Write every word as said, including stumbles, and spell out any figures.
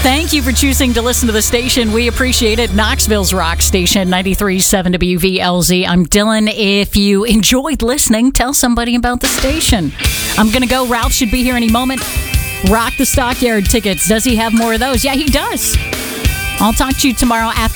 Thank you for choosing to listen to the station. We appreciate it. Knoxville's rock station, ninety-three point seven W V L Z. I'm Dylan. If you enjoyed listening, tell somebody about the station. I'm going to go. Ralph should be here any moment. Rock the Stockyard tickets. Does he have more of those? Yeah, he does. I'll talk to you tomorrow after